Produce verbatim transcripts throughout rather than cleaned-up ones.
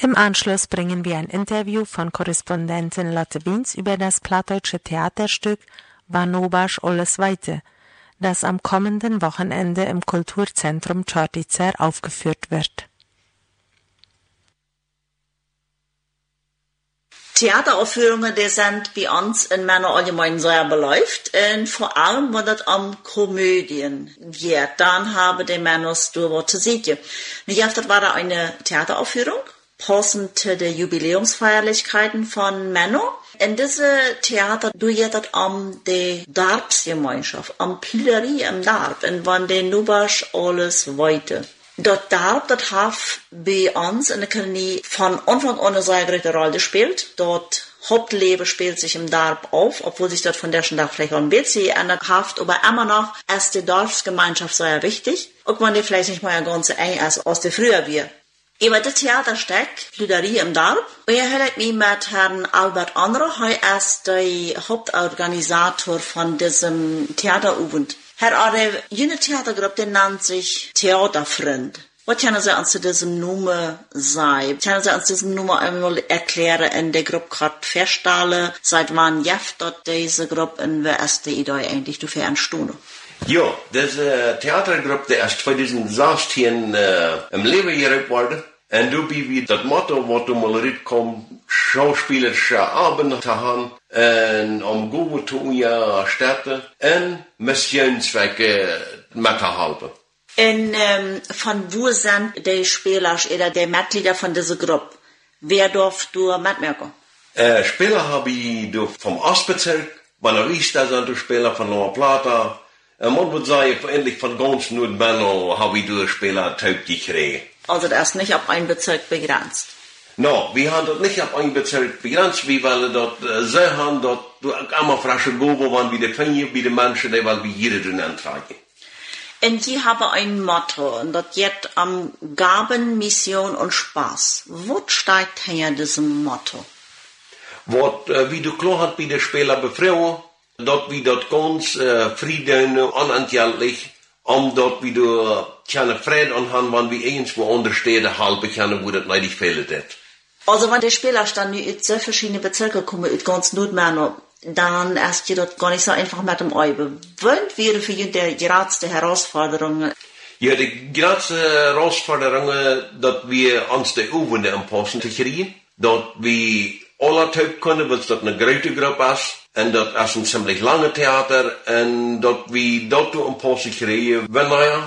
Im Anschluss bringen wir ein Interview von Korrespondentin Lotte Wiens über das plattdeutsche Theaterstück Vanobaš alles weite, das am kommenden Wochenende im Kulturzentrum Čortica aufgeführt wird. Theateraufführungen, die sind bei uns in Männer allgemein sehr beläuft. Und vor allem, wenn das am Komödien geht, dann haben die Männer darüber zu sehen. Jetzt war da eine Theateraufführung, passend zu den Jubiläumsfeierlichkeiten von Männer. In diesem Theater geht es um die Darbsgemeinschaft, um Plüderie im Darb, und wenn die Nubasch alles weite. Dat Darb, dat hat bei uns in der Kolonie von Anfang an eine sehr große Rolle gespielt. Dort Hauptleben spielt sich im Darb auf, obwohl sich dort von der schon vielleicht auch ein bisschen geändert hat, aber immer noch ist die Dorfsgemeinschaft sehr wichtig. Auch wenn die vielleicht nicht mal ganz so eng ist, als die früher wir. Über das Theaterstück, Plüderie im Darb, und ich habe mich mit Herrn Albert Andro, er ist der Hauptorganisator von diesem Theaterabend. Herr Arre, jene Theatergruppe, die nennt sich Theaterfreund. Was können Sie uns zu diesem Nummer sagen? Können Sie uns diesem Nummer einmal erklären, in der Gruppe gerade feststellen, seit wann jeft dort diese Gruppe und wer ist die Idee eigentlich für eine Stunde? Ja, diese Theatergruppe, die erst zweitausendsechzehn äh, im Leben gerückt wurde. Und du bist wie das Motto, was du mal rüberkommst, schauspielerische Abend zu haben, und um gute zu ja Städte, und Missionszwecke mitzuhalten. Und ähm, von wo sind die Spieler oder die Mitglieder von dieser Gruppe? Wer darf du mitmachen? Äh, Spieler habe ich vom Ostbezirk, Banavista sind die Spieler von La Plata, und man würde sagen, endlich von ganz Nordbenno habe ich die Spieler taub gekriegt. Also das ist nicht auf einen Bezirk begrenzt? No, wir haben das nicht auf einen Bezirk begrenzt, wie weil dort äh, sie haben dort immer frische Gobo waren wie die Finger, wie die Menschen, die weil wie jeder drin antragen. Und die haben ein Motto, und das geht am um Gaben, Mission und Spaß. Wo steigt hinter diesem Motto? Was, äh, wie du klar hast, wie die Spieler befreien, dort wie dort ganz äh, Frieden, unentgeltlich, um dort wie du keine Frieden anhaben, wenn wir irgendwo andere Städte halten können, wo das nicht fehlt. Also wenn die Spieler dann aus so verschiedenen Bezirken kommen, aus ganz Nordmänner, dann ist es dort gar nicht so einfach mit dem Eibe. Was wäre für ihn die größte Herausforderung? Ja, die größte Herausforderung, dass wir uns die Übungen anpassen zu kriegen, dass wir alle Typen können, weil es dort eine große Gruppe ist. Und das ist ein ziemlich langes Theater. Und dass wir dort anpassen kriegen, wenn naja.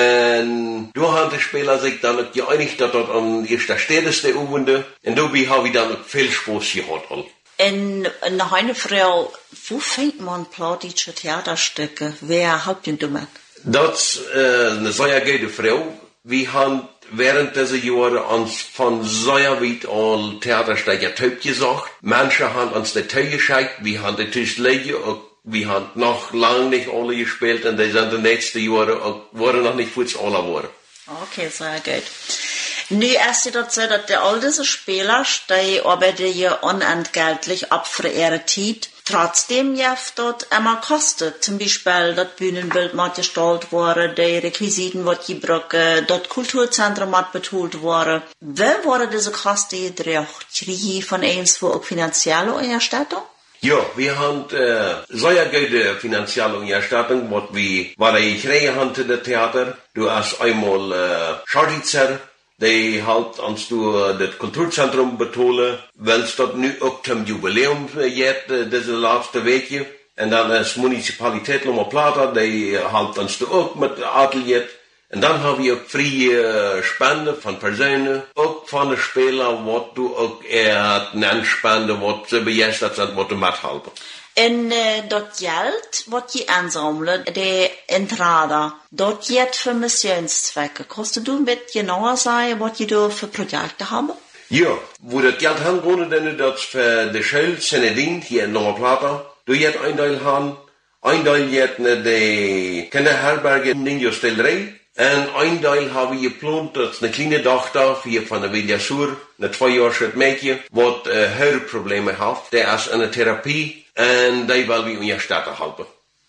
Und du haben die Spieler sich dann auch geeinigt, dass dort an erster Stelle ist die Übungen. Und dabei habe ich dann auch viel Spaß gehabt. Und noch eine Frage, wo fängt man plattdeutsche Theaterstücke? Wer hat denn damit? Das ist äh, eine sehr gute Frage. Wir haben während dieser Jahre uns von sehr weit all Theaterstücke taub gesagt. Manche haben uns die Tür geschickt, wir haben die Tisch liegen, wir haben noch lange nicht alle gespielt und die sind die nächsten Jahre, waren noch nicht für alle geworden. Okay, sehr gut. Nu ist es dort so, dass die all diese Spieler, die arbeiten ja unentgeltlich ab für ihre Zeit. Trotzdem jeft dort immer kostet. Zum Beispiel das Bühnenbild muss gestaltet worden, die Requisiten wird gebraucht, das Kulturzentrum muss betont worden. Wie wurde diese Kosten gedreht? Kriege ich von uns auch finanzielle Unterstützung? Ja, wir haben äh, sehr gute finanzielle Unterstützung, was wir, was ich gekriegt habe in das Theater. Du hast einmal äh, Čortica, die halt uns durch das Kulturzentrum betonen, weil es dort nu auch zum Jubiläum geht, diese letzte Woche. Und dann ist Municipalität La Plata, die halt uns da auch mit Atelier. Und dann haben wir auch freie Spenden von Personen, auch von den Spielern, was du auch eher nennst Spenden, was sie begeistert sind, was du mithalten. En uh, dat geld wat je aanzamelt, de entrada, dat geht für Missionszwecke. Kannst du mit genauer sagen, was je da für Projekte haben? Ja, wo das Geld haben, denn das für die Schule Senedin hier in La Plata, du jetzt ein Teil haben, ein Teil jetzt die Kinderherberge in Niños del Rey, und ein Teil habe ich geplant, das ist eine kleine Tochter hier von der Villa Sur, eine zwei Jahre Mädchen, was äh, Hörprobleme hat, der ist in der Therapie, und die will wir in der Stadt halten.